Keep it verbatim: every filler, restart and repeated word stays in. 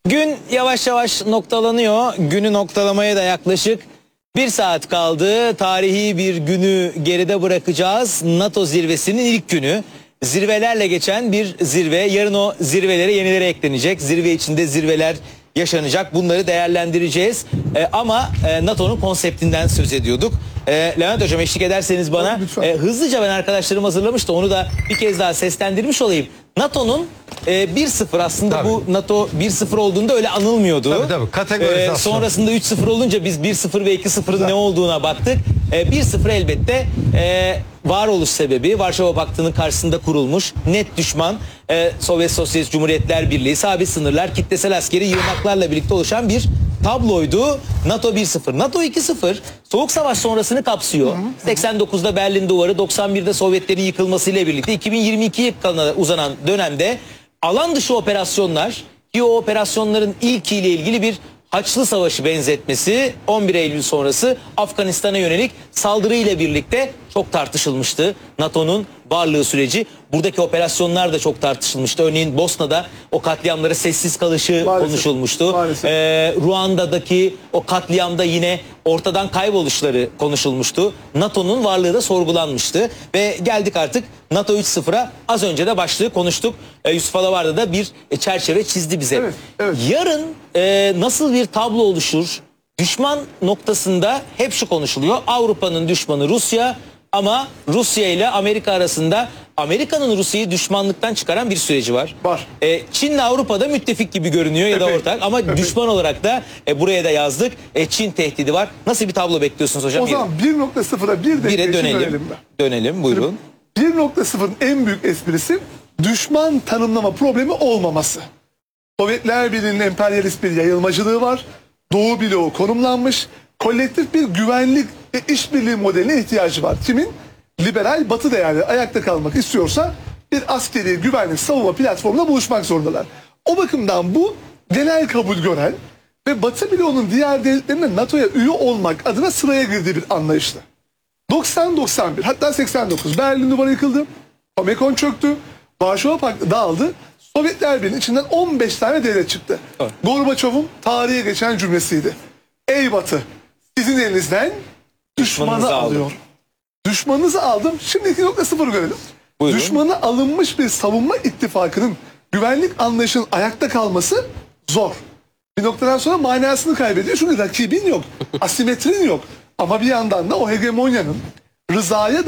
Gün yavaş yavaş noktalanıyor. Günü noktalamaya da yaklaşık bir saat kaldı. Tarihi bir günü geride bırakacağız. NATO zirvesinin ilk günü. Zirvelerle geçen bir zirve. Yarın o zirvelere yenileri eklenecek. Zirve içinde zirveler yaşanacak. Bunları değerlendireceğiz. Ee, ama e, NATO'nun konseptinden söz ediyorduk. E, Levent Hocam eşlik ederseniz bana. E, hızlıca ben arkadaşlarım hazırlamıştı. Onu da bir kez daha seslendirmiş olayım. NATO'nun e, bir sıfır aslında Tabii. bu NATO bir sıfır olduğunda öyle anılmıyordu. Tabii tabii kategorizasyon. Ee, sonrasında üç sıfır olunca biz bir sıfır ve iki sıfırın ne olduğuna baktık. Ee, bir sıfır elbette e, varoluş sebebi. Varşova Paktı'nın karşısında kurulmuş net düşman e, Sovyet Sosyalist Cumhuriyetler Birliği, sabit sınırlar, kitlesel askeri yığınaklarla birlikte oluşan bir tabloydu. NATO bir sıfır. NATO iki sıfır Soğuk Savaş sonrasını kapsıyor. Hı hı. seksen dokuzda Berlin Duvarı, doksan birde Sovyetlerin yıkılmasıyla birlikte iki bin yirmi ikiye kadar uzanan dönemde alan dışı operasyonlar ki o operasyonların ilkiyle ilgili bir Haçlı Savaşı benzetmesi on bir Eylül sonrası Afganistan'a yönelik saldırıyla birlikte çok tartışılmıştı. NATO'nun varlığı süreci. Buradaki operasyonlar da çok tartışılmıştı. Örneğin Bosna'da o katliamlara sessiz kalışı maalesef konuşulmuştu. Maalesef. Ee, Ruanda'daki o katliamda yine ortadan kayboluşları konuşulmuştu. NATO'nun varlığı da sorgulanmıştı. Ve geldik artık NATO üç sıfıra. Az önce de başlığı konuştuk. Ee, Yusuf Alavarda da bir e, çerçeve çizdi bize. Evet, evet. Yarın e, nasıl bir tablo oluşur? Düşman noktasında hep şu konuşuluyor. Avrupa'nın düşmanı Rusya ama Rusya ile Amerika arasında Amerika'nın Rusya'yı düşmanlıktan çıkaran bir süreci var. Var. E, Çin'le Avrupa'da müttefik gibi görünüyor ya da Evet. ortak ama Evet. düşman olarak da e, buraya da yazdık. E, Çin tehdidi var. Nasıl bir tablo bekliyorsunuz hocam? O zaman bir nokta sıfıra bir dakika Bire için dönelim. dönelim ben. Dönelim buyurun. bir nokta sıfırın en büyük esprisi düşman tanımlama problemi olmaması. Sovyetler Birliği'nin emperyalist bir yayılmacılığı var. Doğu bloğu konumlanmış. Kolektif bir güvenlik ve işbirliği modeline ihtiyacı var. Kimin? Liberal Batı değerleri ayakta kalmak istiyorsa bir askeri güvenlik savunma platformunda buluşmak zorundalar. O bakımdan bu genel kabul gören ve Batı bloğunun diğer devletlerinin NATO'ya üye olmak adına sıraya girdiği bir anlayıştı. doksan doksan bir hatta seksen dokuz Berlin Duvarı yıkıldı. Komekon çöktü. Varşova Paktı dağıldı. Sovyetler Birliği'nin içinden on beş tane devlet çıktı. Evet. Gorbaçov'un tarihe geçen cümlesiydi. Ey Batı, sizin elinizden düşmanı alıyor. Düşmanınızı aldım. Şimdi iki nokta sıfır görelim. Buyurun. Düşmanı alınmış bir savunma ittifakının güvenlik anlayışının ayakta kalması zor. Bir noktadan sonra manasını kaybediyor. Çünkü rakibin yok. Asimetrin yok. Ama bir yandan da o hegemonyanın rızaya